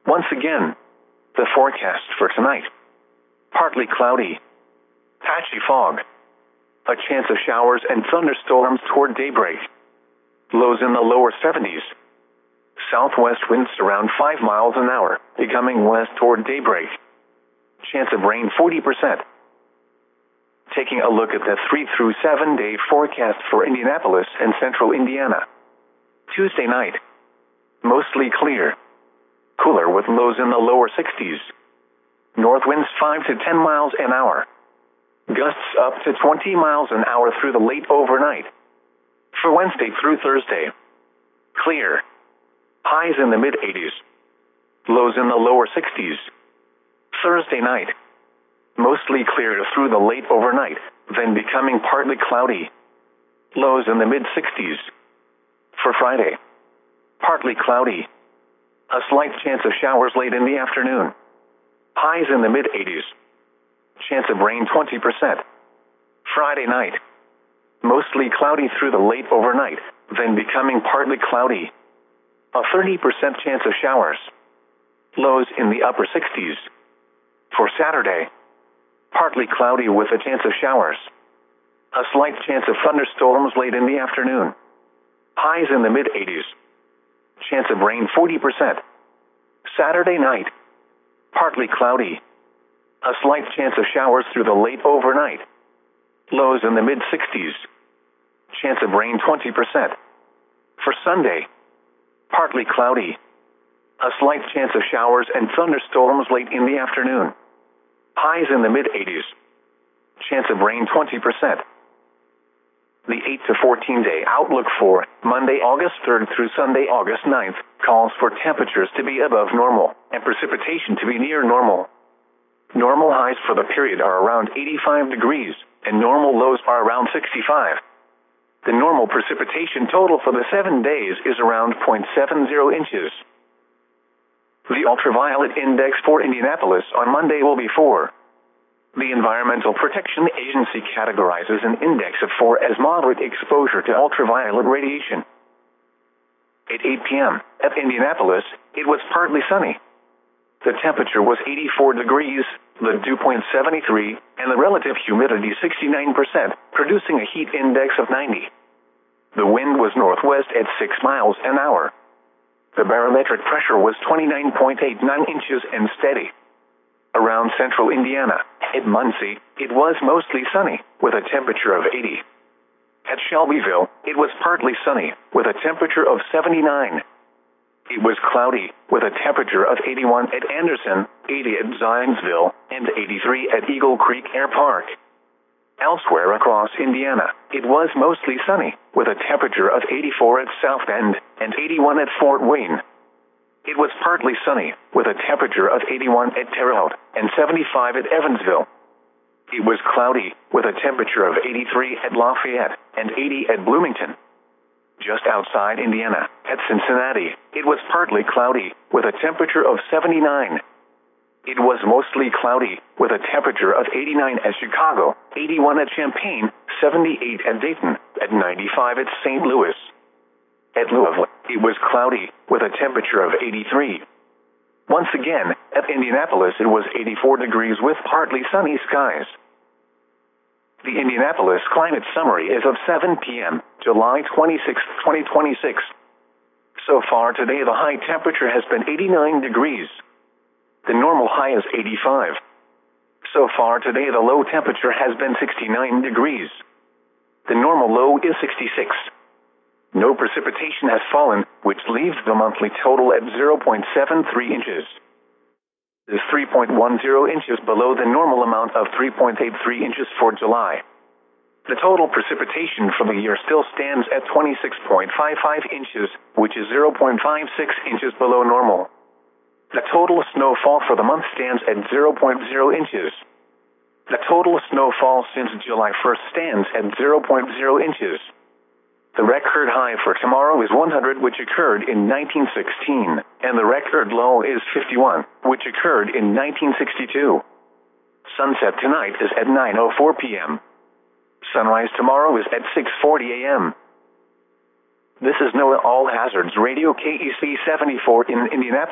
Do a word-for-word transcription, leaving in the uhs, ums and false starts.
Once again, the forecast for tonight. Partly cloudy. Patchy fog. A chance of showers and thunderstorms toward daybreak. Lows in the lower seventies. Southwest winds around five miles an hour, becoming west toward daybreak. Chance of rain forty percent. Taking a look at the three through seven day forecast for Indianapolis and central Indiana. Tuesday night. Mostly clear. Cooler with lows in the lower sixties. North winds five to ten miles an hour. Gusts up to twenty miles an hour through the late overnight. For Wednesday through Thursday. Clear. Highs in the mid eighties. Lows in the lower sixties. Thursday night. Mostly clear through the late overnight, then becoming partly cloudy. Lows in the mid sixties. For Friday. Partly cloudy. A slight chance of showers late in the afternoon. Highs in the mid eighties. Chance of rain twenty percent. Friday night. Mostly cloudy through the late overnight, then becoming partly cloudy. A thirty percent chance of showers. Lows in the upper sixties. For Saturday. Partly cloudy with a chance of showers. A slight chance of thunderstorms late in the afternoon. Highs in the mid eighties. Chance of rain forty percent. Saturday night. Partly cloudy. A slight chance of showers through the late overnight. Lows in the mid sixties. Chance of rain twenty percent. For Sunday. Partly cloudy. A slight chance of showers and thunderstorms late in the afternoon. Highs in the mid eighties. Chance of rain twenty percent. The eight to fourteen day outlook for Monday, August third through Sunday, August ninth, calls for temperatures to be above normal and precipitation to be near normal. Normal highs for the period are around eighty-five degrees, and normal lows are around sixty-five. The normal precipitation total for the seven days is around zero point seven zero inches. The ultraviolet index for Indianapolis on Monday will be four. The Environmental Protection Agency categorizes an index of four as moderate exposure to ultraviolet radiation. At eight p.m. at Indianapolis, it was partly sunny. The temperature was eighty-four degrees, the dew point seventy-three, and the relative humidity sixty-nine percent, producing a heat index of ninety. The wind was northwest at six miles an hour. The barometric pressure was twenty-nine point eight nine inches and steady. Around central Indiana, at Muncie, it was mostly sunny, with a temperature of eighty. At Shelbyville, it was partly sunny, with a temperature of seventy-nine. It was cloudy, with a temperature of eighty-one at Anderson, eighty at Zionsville, and eighty-three at Eagle Creek Air Park. Elsewhere across Indiana, it was mostly sunny, with a temperature of eighty-four at South Bend and eighty-one at Fort Wayne. It was partly sunny, with a temperature of eighty-one at Terre Haute and seventy-five at Evansville. It was cloudy, with a temperature of eighty-three at Lafayette and eighty at Bloomington. Just outside Indiana, at Cincinnati, it was partly cloudy, with a temperature of seventy-nine. It was mostly cloudy, with a temperature of eighty-nine at Chicago, eighty-one at Champaign, seventy-eight at Dayton, and ninety-five at Saint Louis. At Louisville, it was cloudy, with a temperature of eighty-three. Once again, at Indianapolis it was eighty-four degrees with partly sunny skies. The Indianapolis Climate Summary is of seven p.m., July twenty-sixth, twenty twenty-six. So far today the high temperature has been eighty-nine degrees. The normal high is eighty-five. So far today the low temperature has been sixty-nine degrees. The normal low is sixty-six. No precipitation has fallen, which leaves the monthly total at zero point seven three inches. This is three point one zero inches below the normal amount of three point eight three inches for July. The total precipitation for the year still stands at twenty-six point five five inches, which is zero point five six inches below normal. The total snowfall for the month stands at zero point zero inches. The total snowfall since July first stands at zero point zero inches. The record high for tomorrow is one hundred, which occurred in nineteen sixteen, and the record low is fifty-one, which occurred in nineteen sixty-two. Sunset tonight is at nine oh four p.m. Sunrise tomorrow is at six forty a.m. This is NOAA All Hazards Radio K E C seventy-four in Indianapolis.